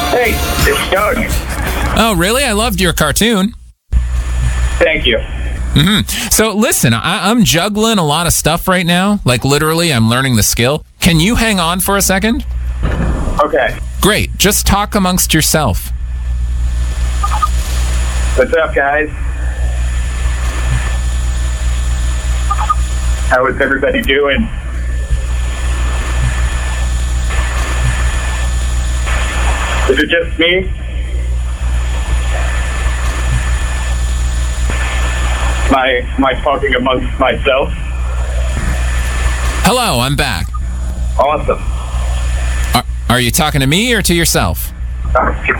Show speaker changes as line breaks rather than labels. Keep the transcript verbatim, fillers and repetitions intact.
Hey, it's Doug.
Oh, really? I loved your cartoon.
Thank you.
Mm-hmm. So listen, I- I'm juggling a lot of stuff right now. Like literally, I'm learning the skill. Can you hang on for a second?
Okay.
Great. Just talk amongst yourself.
What's up, guys? How is everybody doing? Is it just me? Am I, am I talking amongst myself?
Hello, I'm back.
Awesome.
Are, are you talking to me or to yourself?
Uh,